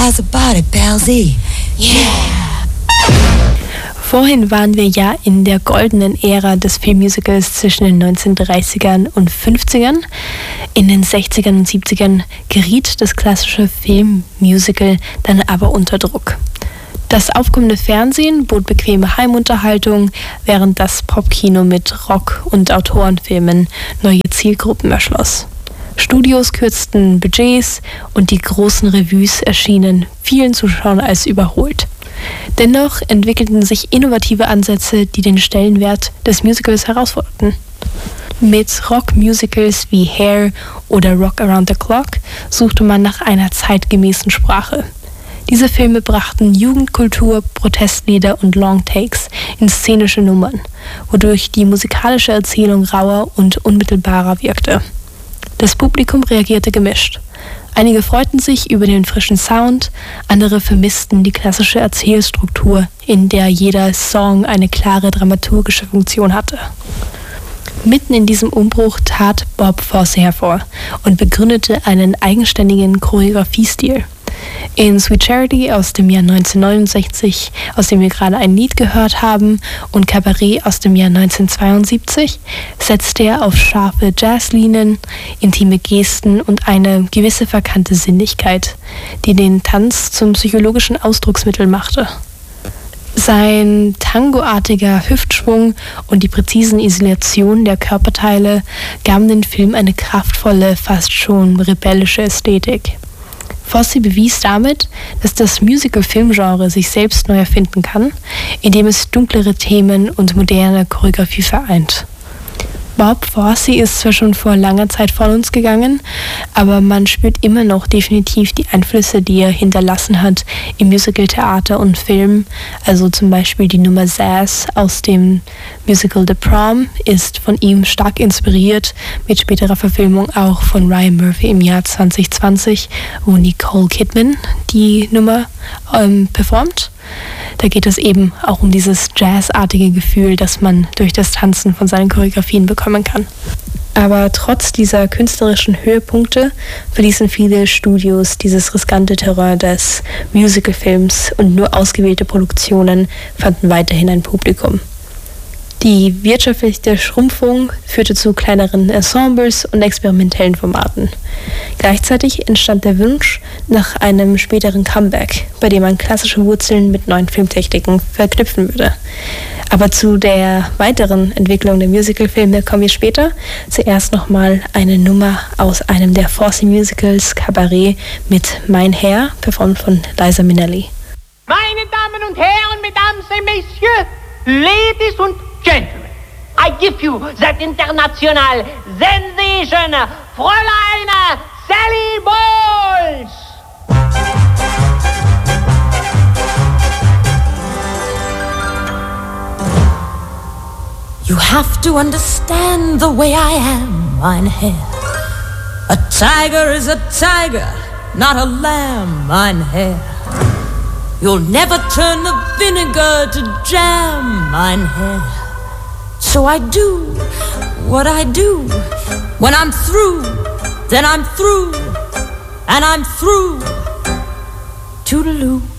How's about it, Pal Z? Yeah! Vorhin waren wir ja in der goldenen Ära des Filmmusicals zwischen den 1930ern und 50ern. In den 60ern und 70ern geriet das klassische Filmmusical dann aber unter Druck. Das aufkommende Fernsehen bot bequeme Heimunterhaltung, während das Popkino mit Rock- und Autorenfilmen neue Zielgruppen erschloss. Studios kürzten Budgets und die großen Revues erschienen vielen Zuschauern als überholt. Dennoch entwickelten sich innovative Ansätze, die den Stellenwert des Musicals herausforderten. Mit Rockmusicals wie Hair oder Rock Around the Clock suchte man nach einer zeitgemäßen Sprache. Diese Filme brachten Jugendkultur, Protestlieder und Longtakes in szenische Nummern, wodurch die musikalische Erzählung rauer und unmittelbarer wirkte. Das Publikum reagierte gemischt. Einige freuten sich über den frischen Sound, andere vermissten die klassische Erzählstruktur, in der jeder Song eine klare dramaturgische Funktion hatte. Mitten in diesem Umbruch tat Bob Fosse hervor und begründete einen eigenständigen Choreografiestil. In Sweet Charity aus dem Jahr 1969, aus dem wir gerade ein Lied gehört haben, und Cabaret aus dem Jahr 1972, setzte er auf scharfe Jazzlinien, intime Gesten und eine gewisse verkannte Sinnlichkeit, die den Tanz zum psychologischen Ausdrucksmittel machte. Sein tangoartiger Hüftschwung und die präzisen Isolationen der Körperteile gaben dem Film eine kraftvolle, fast schon rebellische Ästhetik. Fosse bewies damit, dass das Musical-Film-Genre sich selbst neu erfinden kann, indem es dunklere Themen und moderne Choreografie vereint. Bob Fosse ist zwar schon vor langer Zeit von uns gegangen, aber man spürt immer noch definitiv die Einflüsse, die er hinterlassen hat im Musical-Theater und Film. Also zum Beispiel die Nummer Sass aus dem Musical The Prom ist von ihm stark inspiriert, mit späterer Verfilmung auch von Ryan Murphy im Jahr 2020, wo Nicole Kidman die Nummer performt. Da geht es eben auch um dieses jazzartige Gefühl, das man durch das Tanzen von seinen Choreografien bekommen kann. Aber trotz dieser künstlerischen Höhepunkte verließen viele Studios dieses riskante Terrain des Musicalfilms und nur ausgewählte Produktionen fanden weiterhin ein Publikum. Die wirtschaftliche Schrumpfung führte zu kleineren Ensembles und experimentellen Formaten. Gleichzeitig entstand der Wunsch nach einem späteren Comeback, bei dem man klassische Wurzeln mit neuen Filmtechniken verknüpfen würde. Aber zu der weiteren Entwicklung der Musicalfilme kommen wir später. Zuerst nochmal eine Nummer aus einem der Fosse Musicals, Cabaret, mit Mein Herr, performt von Liza Minnelli. Meine Damen und Herren, Mesdames et Messieurs, Ladies und Gentlemen, I give you that international sensation, Fräulein Sally Bowles! You have to understand the way I am, mein Herr. A tiger is a tiger, not a lamb, mein Herr. You'll never turn the vinegar to jam, mein Herr. So I do what I do. When I'm through, then I'm through. And I'm through. Toodaloo.